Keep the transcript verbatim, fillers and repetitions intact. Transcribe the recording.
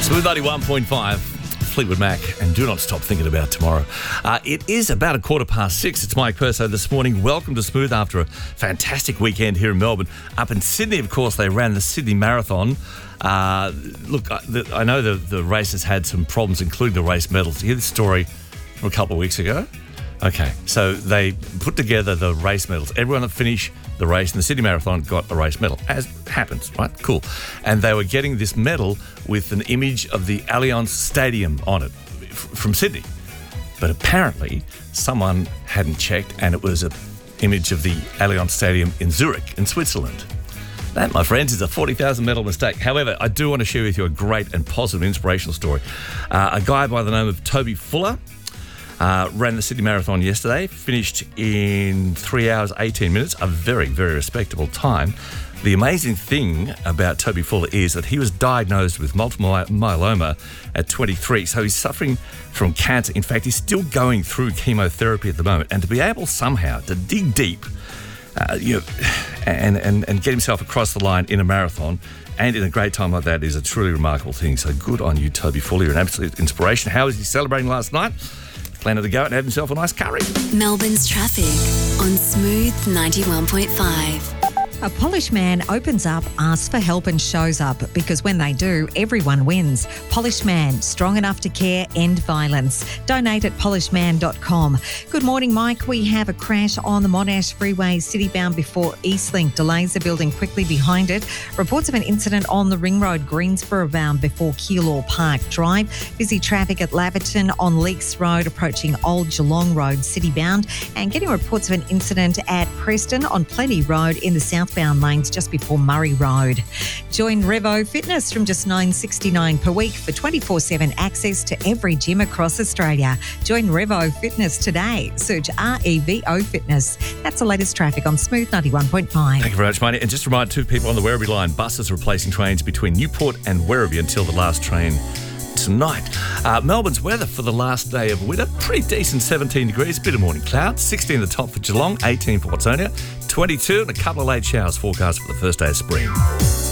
Smooth ninety-one point five, Fleetwood Mac, and do not stop thinking about tomorrow. Uh, it is about a quarter past six. It's Mike Perso this morning. Welcome to Smooth after a fantastic weekend here in Melbourne. Up in Sydney, of course, they ran the Sydney Marathon. Uh, look, I, the, I know the, the race has had some problems, including the race medals. You hear this story from a couple of weeks ago? Okay, so they put together the race medals. Everyone that finished the race in the Sydney Marathon got a race medal, as happens, right? Cool. And they were getting this medal with an image of the Allianz Stadium on it f- from Sydney. But apparently someone hadn't checked and it was an image of the Allianz Stadium in Zurich in Switzerland. That, my friends, is a forty thousand medal mistake. However, I do want to share with you a great and positive inspirational story. Uh, a guy by the name of Toby Fuller Uh, ran the Sydney Marathon yesterday, finished in three hours, eighteen minutes, a very, very respectable time. The amazing thing about Toby Fuller is that he was diagnosed with multiple myeloma at twenty-three, so he's suffering from cancer. In fact, he's still going through chemotherapy at the moment, and to be able somehow to dig deep uh, you know, and, and, and get himself across the line in a marathon and in a great time like that is a truly remarkable thing. So good on you, Toby Fuller. You're an absolute inspiration. How was he celebrating last night? Planning to go out and have himself a nice curry. Melbourne's traffic on Smooth ninety-one point five. A Polish man opens up, asks for help and shows up because when they do, everyone wins. Polish Man, strong enough to care, end violence. Donate at polish man dot com. Good morning, Mike. We have a crash on the Monash Freeway, city-bound before Eastlink. Delays are building quickly behind it. Reports of an incident on the Ring Road, Greensboro-bound before Keilor Park Drive. Busy traffic at Laverton on Leaks Road, approaching Old Geelong Road, city-bound. And getting reports of an incident at Preston on Plenty Road in the southbound lanes just before Murray Road. Join Revo Fitness from just nine dollars sixty-nine per week for twenty-four seven access to every gym across Australia. Join Revo Fitness today. Search R E V O Fitness. That's the latest traffic on Smooth ninety-one point five. Thank you very much, Marty. And just a reminder, two people on the Werribee line. Buses are replacing trains between Newport and Werribee until the last train tonight. Uh, Melbourne's weather for the last day of winter, pretty decent, seventeen degrees, bit of morning clouds, sixteen at the top for Geelong, eighteen for Watsonia, twenty-two and a couple of late showers forecast for the first day of spring.